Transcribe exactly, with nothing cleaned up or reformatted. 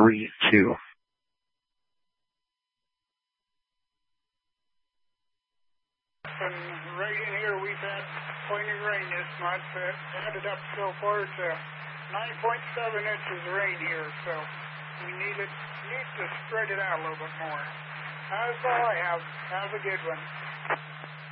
three two. And right in here, we've had plenty of rain this month. It added up so far to nine point seven inches of rain here, so we need it need to spread it out a little bit more. That's all I have. Have a good one.